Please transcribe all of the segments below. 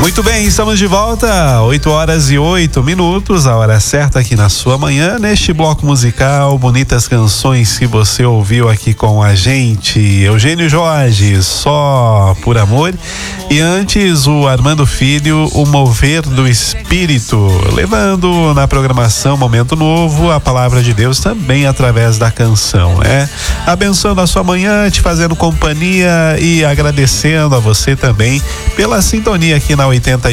Muito bem, estamos de volta, 8h08, a hora certa aqui na sua manhã, neste bloco musical, bonitas canções que você ouviu aqui com a gente. Eugênio Jorge, Só por Amor, e antes o Armando Filho, O Mover do Espírito, levando na programação Momento Novo a palavra de Deus também através da canção, né? Abençoando a sua manhã, te fazendo companhia e agradecendo a você também pela sintonia aqui na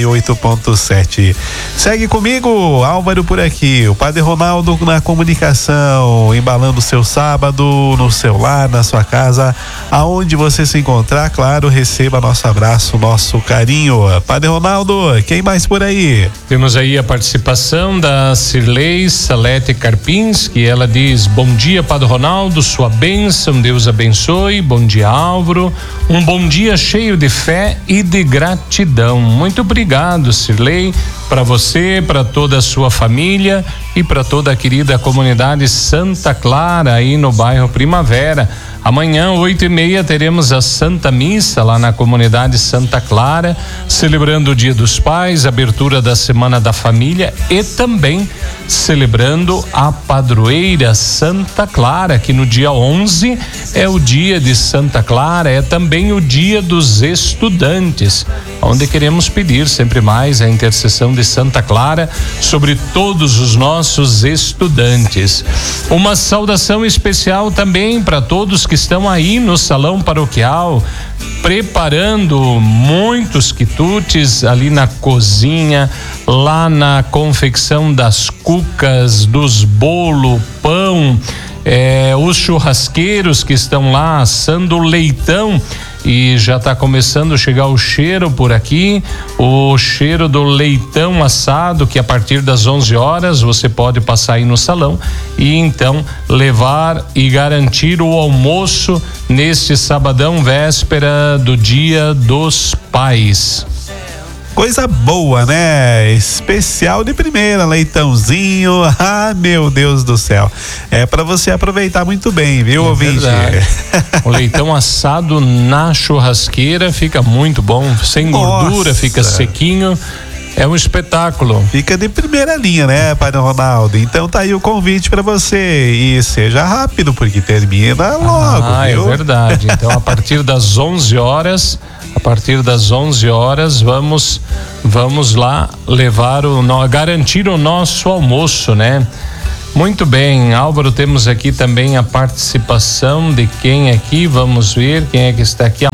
88.7. Segue comigo, Álvaro por aqui, o Padre Ronaldo na comunicação, embalando o seu sábado no seu lar, na sua casa, aonde você se encontrar, claro, receba nosso abraço, nosso carinho. Padre Ronaldo, quem mais por aí? Temos aí a participação da Cirlei Salete Karpinski, ela diz: bom dia, Padre Ronaldo, sua bênção, Deus abençoe. Bom dia, Álvaro, um bom dia cheio de fé e de gratidão. Muito obrigado, Cirlei, para você, para toda a sua família e para toda a querida comunidade Santa Clara aí no bairro Primavera. Amanhã, 8h30, teremos a Santa Missa lá na comunidade Santa Clara, celebrando o Dia dos Pais, abertura da Semana da Família e também celebrando a padroeira Santa Clara, que no dia 11 é o dia de Santa Clara, é também o dia dos estudantes, onde queremos pedir sempre mais a intercessão de Santa Clara sobre todos os nossos estudantes. Uma saudação especial também para todos que estão aí no salão paroquial, preparando muitos quitutes ali na cozinha, lá na confecção das cucas, dos bolo, pão, os churrasqueiros que estão lá assando leitão. E já está começando a chegar o cheiro por aqui, o cheiro do leitão assado, que a partir das 11 horas você pode passar aí no salão e então levar e garantir o almoço neste sabadão, véspera do Dia dos Pais. Coisa boa, né? Especial de primeira, leitãozinho. Ah, meu Deus do céu. É para você aproveitar muito bem, viu, ouvinte? O leitão assado na churrasqueira fica muito bom, sem gordura, fica sequinho. É um espetáculo. Fica de primeira linha, né, Padre Ronaldo? Então tá aí o convite para você. E seja rápido, porque termina logo, viu? É verdade. Então, a partir das 11 horas, vamos lá garantir o nosso almoço, né? Muito bem, Álvaro, temos aqui também a participação de quem aqui, vamos ver quem é que está aqui, a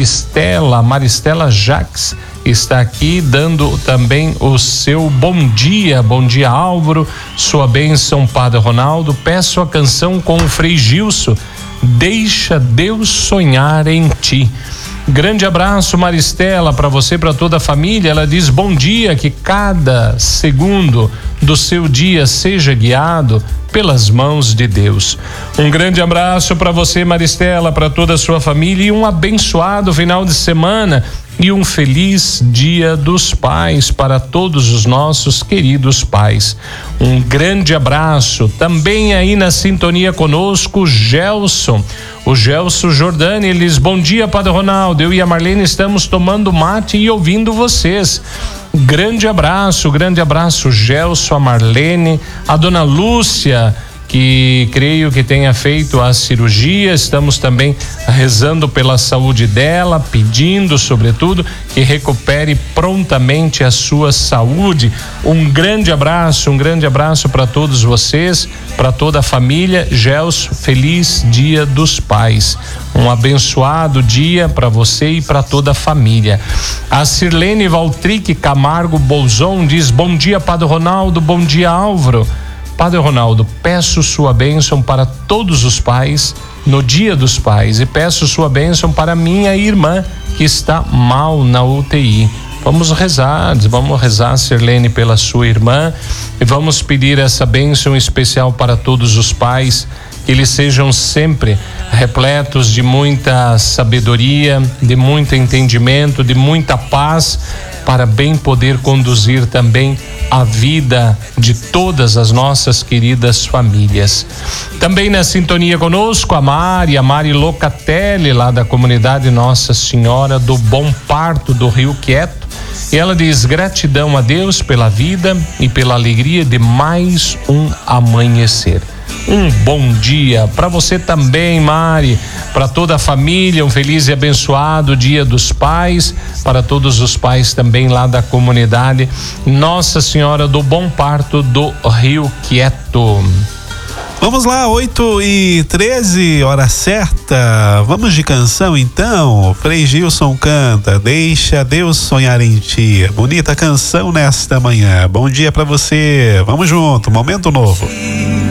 Maristela Jacques está aqui dando também o seu bom dia Álvaro, sua bênção, Padre Ronaldo, peço a canção com o Frei Gilson, Deixa Deus Sonhar em Ti. Grande abraço, Maristela, para você, para toda a família. Ela diz: bom dia, que cada segundo do seu dia seja guiado pelas mãos de Deus. Um grande abraço para você, Maristela, para toda a sua família, e um abençoado final de semana e um feliz Dia dos Pais para todos os nossos queridos pais. Um grande abraço. Também aí na sintonia conosco, o Gelson Jordani, ele diz: bom dia, Padre Ronaldo, eu e a Marlene estamos tomando mate e ouvindo vocês. Grande abraço, Gelson, a Marlene, a dona Lúcia, que creio que tenha feito a cirurgia. Estamos também rezando pela saúde dela, pedindo sobretudo que recupere prontamente a sua saúde. Um grande abraço para todos vocês, para toda a família. Gelson, feliz Dia dos Pais. Um abençoado dia para você e para toda a família. A Sirlene Valtric Camargo Bolzon diz: bom dia, Padre Ronaldo, bom dia, Álvaro. Padre Ronaldo, peço sua bênção para todos os pais no Dia dos Pais e peço sua bênção para minha irmã que está mal na UTI. Vamos rezar, Sirlene, pela sua irmã, e vamos pedir essa bênção especial para todos os pais, que eles sejam sempre repletos de muita sabedoria, de muito entendimento, de muita paz, para bem poder conduzir também a vida de todas as nossas queridas famílias. Também na sintonia conosco, a Mari Locatelli, lá da comunidade Nossa Senhora do Bom Parto do Rio Quieto. E ela diz: gratidão a Deus pela vida e pela alegria de mais um amanhecer. Um bom dia para você também, Mari, para toda a família, um feliz e abençoado Dia dos Pais, para todos os pais também lá da comunidade Nossa Senhora do Bom Parto do Rio Quieto. Vamos lá, 8h13, hora certa. Vamos de canção então. Frei Gilson canta Deixa Deus Sonhar em Ti. Bonita canção nesta manhã. Bom dia pra você. Vamos junto, momento novo.